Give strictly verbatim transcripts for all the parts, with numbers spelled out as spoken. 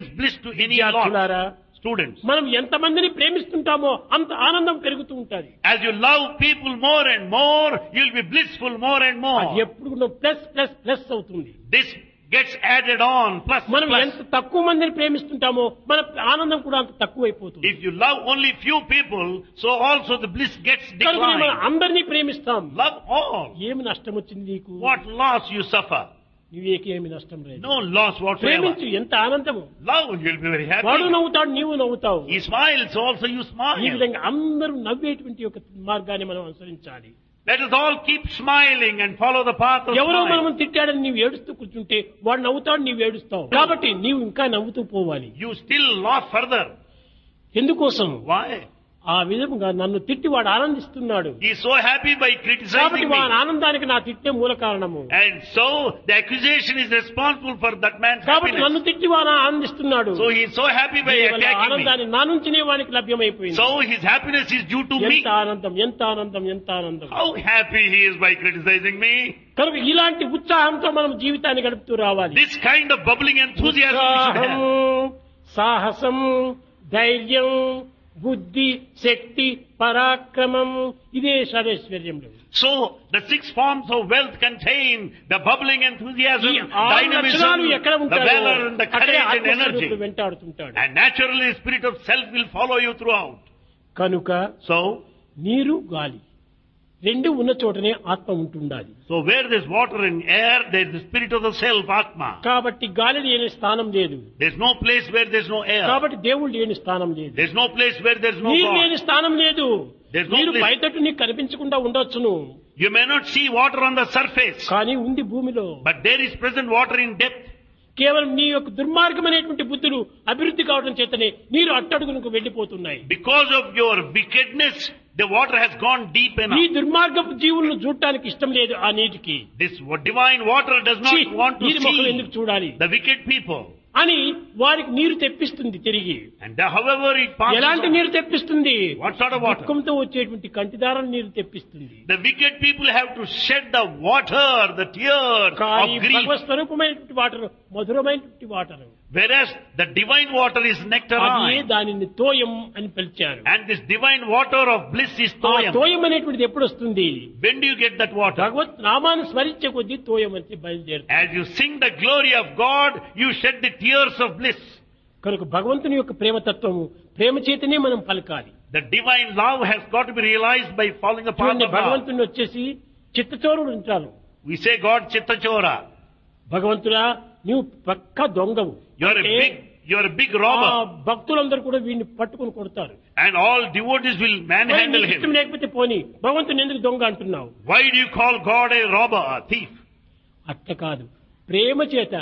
bliss to any విద్యార్థులారా, lot. Students, మనం ఎంతమందిని ప్రేమిస్తుంటామో అంత ఆనందం పెరుగుతూ ఉంటుంది. as you love people more and more, you'll be blissful more and అది more. ఎప్పుడు ప్లస్ ప్లస్ ప్లస్ అవుతుంది. This gets added on, plus, మనం plus. ఎంత తక్కువ మందిని ప్రేమిస్తుంటామో మన ఆనందం కూడా అంత తక్కువైపోతుంది. If you love only few people, so also the bliss gets కనుక మనం declined. అందరినీ ప్రేమిస్తాం. Love all. ఏమి నష్టం వచ్చింది నీకు? What loss you suffer? నీవేకేమి నష్టం లేదు. No loss whatsoever. ప్రేమించు, ఎంత ఆనందము. Love, you'll be very వాడు happy. నవ్వుతాడు, నీవు నవ్వుతావు. He smiles, also you ఈ smile. విధంగా అందరూ నవ్వేటువంటి ఒక మార్గాన్ని మనం అనుసరించాలి. Let us all keep smiling and follow the path of ఎవరో smile. మనం తిట్టాడని నీవు ఏడుస్తూ కూర్చుంటే వాడు నవ్వుతాడు, నీవు ఏడుస్తావు. కాబట్టి నీవు ఇంకా నవ్వుతూ పోవాలి. You still laugh further. ఎందుకోసం? Why? ఆ విధంగా నన్ను తిట్టి వాడు ఆనందిస్తున్నాడు. He is so happy by కాబట్టి criticizing me. వాడి ఆనందానికి నా తిట్టే మూల కారణము. And so the accusation is responsible for that man's కాబట్టి నన్ను happiness. తిట్టి వాడు ఆనందిస్తున్నాడు. So he is so happy by కేవలం attacking me. ఆనందాన్ని నా నుంచినే వానికి లభ్యమైపోయింది. So his happiness is due to me. ఎంత ఆనందం, ఎంత ఆనందం, ఎంత ఆనందం. How happy he is by criticizing me. కనుక ఇలాంటి ఉత్సాహంతో మనం జీవితాన్ని గడుపుతూ రావాలి. This kind of bubbling enthusiasm we should ఉత్సాహం, have. సాహసం, ధైర్యం, బుద్ధి, శక్తి, పరాక్రమం, ఇదే సర్వైశ్వర్యంలో. So the six forms of wealth contain the bubbling enthusiasm, ఈ ఆరు dynamism, లక్షణాలు ఎక్కడ the ఉంటాయో valor and the అక్కడే courage and energy. ఆత్మస్వరూపుడు వెంటాడుతుంటాడు. And naturally the spirit of self will follow you throughout. కనుక So, నీరు, గాలి రెండు ఉన్న చోటనే ఆత్మ ఉంటుండాలి. so where there is water and air, there is the spirit of the self, Atma. కాబట్టి గాలి లేని స్థానం లేదు. There is no place where there is no air. కాబట్టి దేవుడు లేని స్థానం లేదు. There is no place where there is no నీరు God. లేని స్థానం లేదు. There's no నీరు place. బయటట్టు నీకు కనిపించకుండా ఉండొచ్చును, You may not see water on the surface, కానీ ఉంది భూమిలో. but there is present water in depth. కేవలం నీ యొక్క దుర్మార్గమైనటువంటి బుద్ధులు అభివృద్ధి కావడం చేతనే నీరు అట్టడుగునకు వెళ్లిపోతున్నాయి. Because of your wickedness, the water has gone deep నీ enough. దుర్మార్గపు జీవులను చూడటానికి ఇష్టం లేదు ఆ నీటికి. This divine water does ఛీ, not want to నీరు ముఖం ఎందుకు see చూడాలి the wicked people. అని వారికి నీరు తెప్పిస్తుంది తిరిగి. And the- however it passes ఎలాంటి on, నీరు తెప్పిస్తుంది? what sort of water? దుఃఖంతో వచ్చేటువంటి కంటిదారం నీరు తెప్పిస్తుంది. The wicked people have to shed the water, the tears కానీ of grief. భగవత్ స్వరూపమైనటువంటి వాటర్ మధురమైనటువంటి water, Whereas the divine water is అదే nectarine. దానిని తోయం అని పిలిచారు. And this divine water of bliss is ఆ toyam. తోయం అనేటువంటిది ఎప్పుడు వస్తుంది? When do you get that water? భగవత్ నామాన్ని స్మరించే కొద్దీ తోయం అని బయలుదేరుతుంది. As you sing the glory of God, you shed the tears of bliss. కనుక భగవంతుని యొక్క ప్రేమతత్వము ప్రేమ చేతనే మనం పలకాలి. The divine love has got to be realized by following the path చూడండి, of love. భగవంతుని వచ్చేసి చిత్తచోరుడు ఉంటాను. We say God Chittachora. భగవంతుడా నీవు పక్క దొంగవు. You are a అంటే big, you are a big ఆ robber. భక్తులందరూ కూడా వీడిని పట్టుకుని కొడతారు. And all devotees will manhandle నీకు ఇష్టం him. లేకపోతే పోని, భగవంతుని ఎందుకు దొంగ అంటున్నావు? Why do you call God a robber, a thief? అట్ట కాదు, ప్రేమ చేత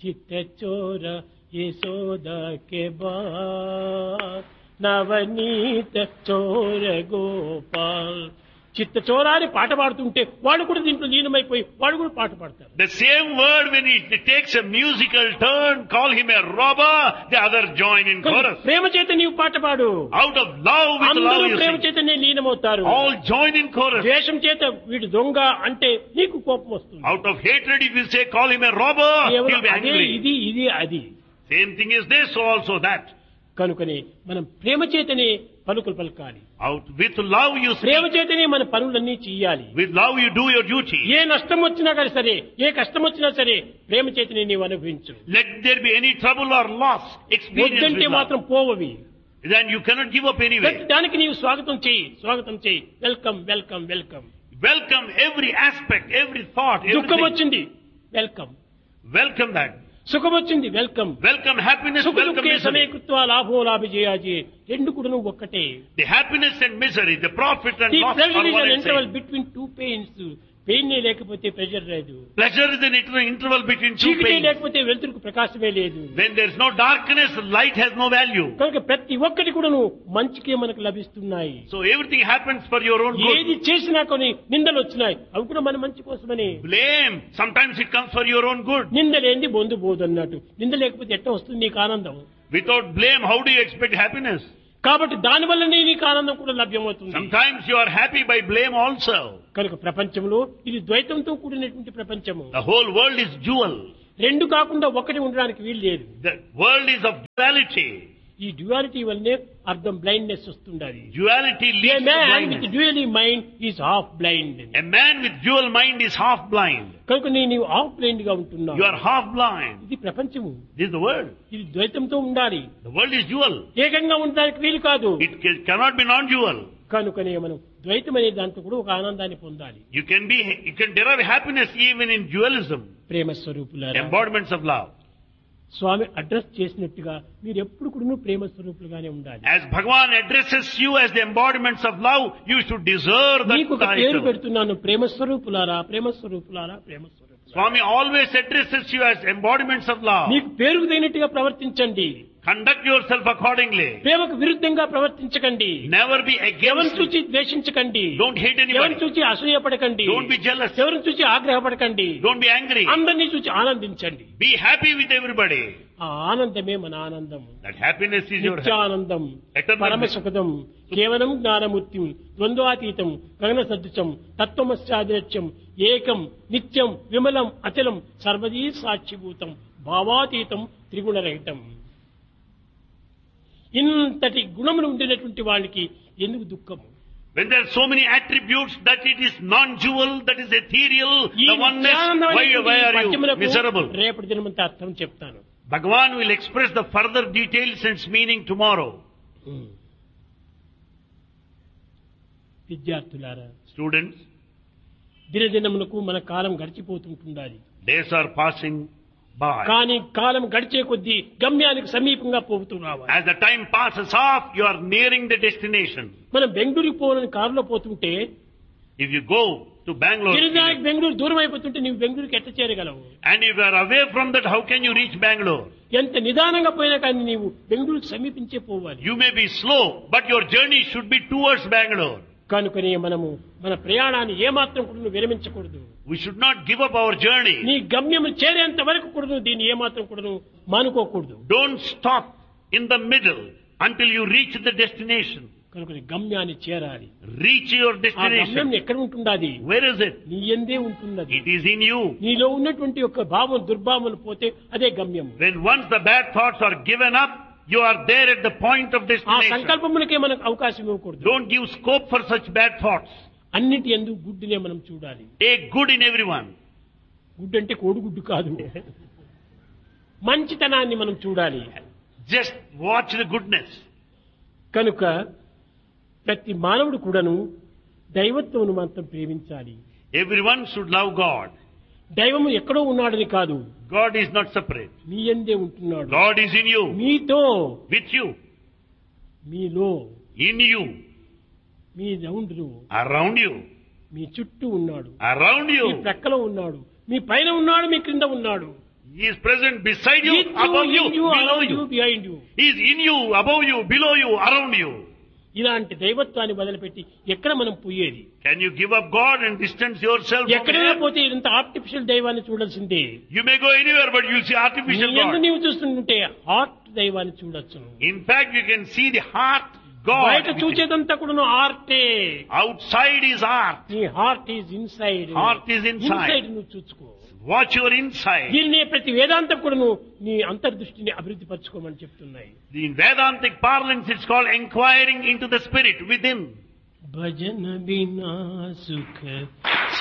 చిత్తచోర యశోదా కే బా నవనీత చోర గోపాల్. చిత్త చోరాని పాట పాడుతుంటే వాడు కూడా దీంట్లో లీనమైపోయి వాడు కూడా పాట పాడతారు. The same word, when it takes a musical turn, call him a robber, the other join in chorus. ప్రేమ చేత నీవు పాట పాడు. Out of love, with అందరూ love you ప్రేమ sing. చేతనే లీనమవుతారు. All join in chorus. ద్వేషం చేత వీడు దొంగ అంటే నీకు కోపం వస్తుంది. Out of hatred, if you say call him a robber, కేవలం he'll be అదే angry. ఇది ఇది అది. Same thing is this, so also that. కనుకనే మనం ప్రేమ చేతనే పలుకులు పలకాలి. Out with love you Prema speak. చేతనే మన పనులన్నీ చెయ్యాలి. With love you do your duty. ఏ నష్టం వచ్చినా కానీ సరే, ఏ కష్టం వచ్చినా సరే ప్రేమ చేతనే నీవు అనుభవించు. Let there be any trouble or loss, experience వద్దంటే with love. మాత్రం పోవవి. Then you cannot give up anyway. దానికి నీవు స్వాగతం చేయి, స్వాగతం చేయి, welcome welcome welcome. Welcome every aspect, every thought, దుఃఖం everything. వచ్చింది వెల్కమ్, Welcome that. సుఖం వచ్చింది వెల్కమ్. Welcome happiness, సుఖ welcome దుఃఖే misery. సమయకృత్వ లాభో లాభిజయాజి, రెండు కూడా నువ్వు ఒక్కటే. The happiness and misery, the profit and The loss pleasure are is one an and interval same. between two pains. Pain లేకపోతే ప్రెషర్ లేదు, Pleasure is an inter- interval between two చీకటి pains. లేకపోతే వెలుతురుకు ప్రకాశమే లేదు. When there is no darkness, light has no value. కనుక ప్రతి ఒక్కటి కూడా నువ్వు మంచికే మనకు లభిస్తున్నాయి. So everything happens for your own good. ఏది చేసినా కొన్ని నిందలు వచ్చినాయి, అవి కూడా మన మంచి కోసమని. Blame, sometimes it comes for your own good. నిందలేంది బొందు పోదు అన్నట్టు. నింద లేకపోతే ఎట్లా వస్తుంది నీకు ఆనందం? Without blame, how do you expect happiness? కాబట్టి దాని వల్లనే నీకు ఆనందం కూడా లభ్యమవుతుంది. Sometimes you are happy by blame also. కనుక ప్రపంచంలో ఇది ద్వైతంతో కూడినటువంటి ప్రపంచము. The whole world is dual. రెండు కాకుండా ఒకటి ఉండడానికి వీలు లేదు. The world is of duality. ఈ డ్యువాలిటీ వల్లనే అర్థం blindness వస్తుండాలి. Duality A leads to man with blindness. dually mind is half blind. A man with dual mind is half blind. కనుక నీ- నీవు హాఫ్ బ్లైండ్ గా ఉంటున్నావు. You are half blind. ఇది ప్రపంచము. This is the world. ఇది ద్వైతంతో ఉండాలి. The world is dual. ఏకంగా ఉండడానికి వీలు కాదు. It ca- cannot be non-dual. కనుకనే మనం ద్వైతం అనే దాంట్లో కూడా ఒక ఆనందాన్ని పొందాలి. You can be, you can derive happiness even in dualism. ప్రేమ స్వరూపులారా, Embodiments of love. Swamy address చేసినట్టుగా మీరు ఎప్పుడు కూడా ప్రేమ స్వరూపులుగానే ఉండాలి. As Bhagavan addresses you as the embodiments of love, you should deserve that మీకు ఒక పేరు title. పెడుతున్నాను, ప్రేమ స్వరూపులారా, ప్రేమ స్వరూపులారా, ప్రేమ స్వరూపులారా. Swami always addresses you as embodiments of love. మీకు పేరుకు తగినట్టుగా ప్రవర్తించండి. Conduct yourself accordingly. ప్రేమకు విరుద్ధంగా ప్రవర్తించకండి. Never be ఎవరిని against. చూచి ద్వేషించకండి. Don't hate ఎవరిని anybody. చూచి అసూయపడకండి. Don't be jealous. ఎవరిని చూచి ఆగ్రహపడకండి. Don't be angry. అందరినీ చూచి ఆనందించండి. Be happy with everybody. ఆ ఆనందమే మన ఆనందం. That happiness is your happiness. Nityanandam, Eternal పరమ bliss. సుఖదం, కేవలం జ్ఞానమూర్తిం, ద్వంద్వాతీతం, గగన సదృశం, తత్వమస్యాదిరక్ష్యం, ఏకం, నిత్యం, విమలం, అచలం, సర్వదీ సాక్షిభూతం, భావాతీతం, త్రిగుణరహితం. ఇంతటి గుణములు ఉండినటువంటి వాళ్ళకి ఎందుకు దుఃఖము? When there are so many attributes that it is non-dual, that is ethereal, ఈ the oneness, why, నిత్యానందమైనటువంటి why ఈ are you పద్యములకు miserable? రేపటి దినమంతా అర్థం చెప్తాను. Bhagavan will express the further details and its meaning tomorrow. విద్యార్థులారా, Students, దినదినములకు మన కాలం గడిచిపోతుంటుండాలి. days are passing by. కానీ కాలం గడిచే కొద్దీ గమ్యానికి సమీపంగా పోతూ రావాలి. As the time passes off, you are nearing the destination. మనం బెంగళూరుకి పోవాలని కారులో పోతుంటే If you go to Bangalore, గిరిజానికి Bengaluru దూరం అయిపోతుంటే నీవు బెంగళూరుకి ఎట్ట చేరగలవు? and if you are away from that, how can you reach Bangalore? ఎంత నిదానంగా పోయినా కానీ నీవు బెంగళూరుకి సమీపించే పోవాలి. You may be slow, but your journey should be towards Bangalore. కనుకనే మనము మన ప్రయాణాన్ని ఏమాత్రం కూడా విరమించకూడదు. We should not give up our journey. నీ గమ్యము చేరేంత వరకు కూడా దీన్ని ఏమాత్రం కూడా మానుకోకూడదు. Don't stop in the middle until you reach the destination. కనుక గమ్యాన్ని చేరాలి. Reach your ఆ గమ్యం destination. ఎక్కడ ఉంటుండాది? Where is it? నీ యందే ఉంటున్నది. It is in you. నీలో ఉన్నటువంటి యొక్క భావం దుర్భావములు పోతే అదే గమ్యం. When once the bad thoughts are given up, you are there at the point of ఆ destination. సంకల్పములకే మనకు అవకాశం ఇవ్వకూడదు. Don't give scope for such bad thoughts. అన్నిటి యందు గుడ్డునే మనం చూడాలి. Take good in everyone. గుడ్డు అంటే కోడిగుడ్డు కాదు, మంచితనాన్ని మనం చూడాలి. Just watch the goodness. కనుక ప్రతి మానవుడు కూడాను దైవత్వమును మాత్రం ప్రేమించాలి. Everyone should love God. దైవము ఎక్కడో ఉన్నాడని కాదు, God is not separate. మీ యందే ఉంటున్నాడు. God is in you, మీతో, with you, మీలో, in you, మీ రౌండ్లో, around you, మీ చుట్టూ ఉన్నాడు, around మీ you. ప్రక్కలో ఉన్నాడు, మీ పైన ఉన్నాడు, మీ క్రింద ఉన్నాడు. He is present beside you, With you, above you, in you, below around you, you. behind you. He is in you, above you, below you, around you. ఇలాంటి దైవత్వాన్ని వదిలిపెట్టి ఎక్కడ మనం పోయేది? Can you give up God and distance yourself from ఎక్కడైనా Him? పోతే ఇంత artificial దైవాన్ని చూడాల్సిందే. You may go anywhere, but you'll see artificial నీ యందు God. నీవు చూస్తుంటే హార్ట్ దైవాన్ని చూడొచ్చు. In fact, you can see the heart God. బయట within. చూచేదంతా కూడా ఆర్టే. Outside is art. నీ heart is inside. Heart is inside. Inside నువ్వు చూసుకో. Watch your inside. దీన్ని ప్రతి వేదాంతం కూడా నీ అంతర్దృష్టిని అభివృద్ధి పరచుకోమని చెప్తున్నాయి. In Vedantic parlance, it's called inquiring into the spirit within. భజన బినా సుఖ